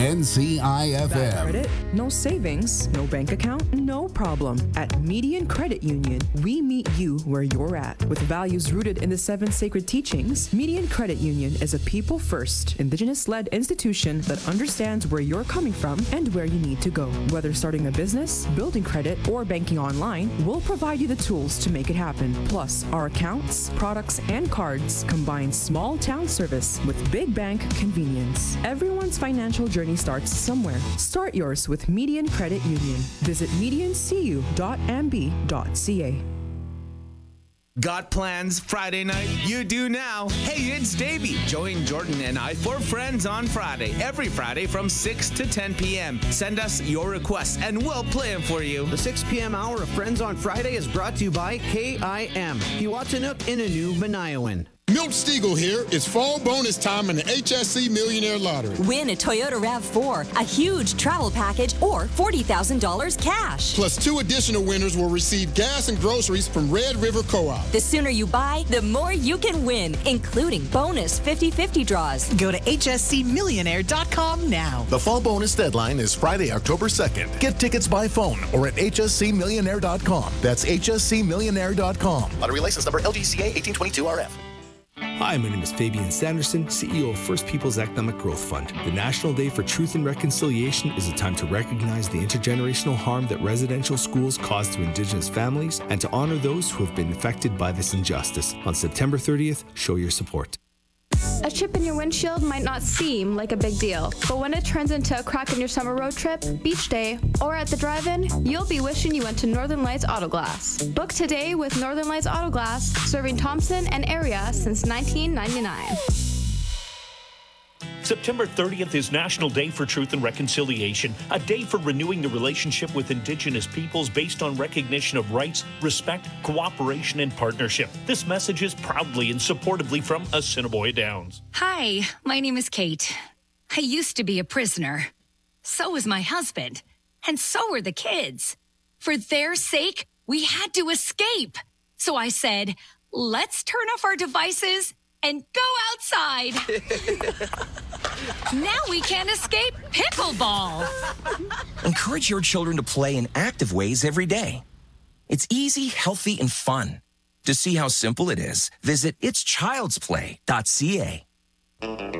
NCIFM. Bad credit? No savings? No bank account? No problem. At Median Credit Union, we meet you where you're at. With values rooted in the 7 sacred teachings, Median Credit Union is a people-first, Indigenous-led institution that understands where you're coming from and where you need to go. Whether starting a business, building credit, or banking online, we'll provide you the tools to make it happen. Plus, our accounts, products, and cards combine small town service with big bank convenience. Everyone's financial journey starts somewhere. Start yours with Median Credit Union. Visit mediancu.amb.ca. Got plans Friday night? You do now. Hey, it's Davey. Join Jordan and I for Friends on Friday. Every Friday from 6 to 10 p.m. Send us your requests and we'll play them for you. The 6 p.m. hour of Friends on Friday is brought to you by KIM. Hiwatanuk Inanu Manayoan. Milt Stiegel here. It's fall bonus time in the HSC Millionaire Lottery. Win a Toyota RAV4, a huge travel package, or $40,000 cash. Plus 2 additional winners will receive gas and groceries from Red River Co-op. The sooner you buy, the more you can win, including bonus 50-50 draws. Go to hscmillionaire.com now. The fall bonus deadline is Friday, October 2nd. Get tickets by phone or at hscmillionaire.com. That's hscmillionaire.com. Lottery license number LGCA 1822RF. Hi, my name is Fabian Sanderson, CEO of First Peoples Economic Growth Fund. The National Day for Truth and Reconciliation is a time to recognize the intergenerational harm that residential schools cause to Indigenous families and to honor those who have been affected by this injustice. On September 30th, show your support. A chip in your windshield might not seem like a big deal, but when it turns into a crack in your summer road trip, beach day, or at the drive-in, you'll be wishing you went to Northern Lights Auto Glass. Book today with Northern Lights Auto Glass, serving Thompson and area since 1999. September 30th is National Day for Truth and Reconciliation, a day for renewing the relationship with Indigenous peoples based on recognition of rights, respect, cooperation, and partnership. This message is proudly and supportively from Assiniboia Downs. Hi, my name is Kate. I used to be a prisoner. So was my husband. And so were the kids. For their sake, we had to escape. So I said, let's turn off our devices and go outside. Now we can't escape pickleball. Encourage your children to play in active ways every day. It's easy, healthy, and fun. To see how simple it is, visit itschildsplay.ca.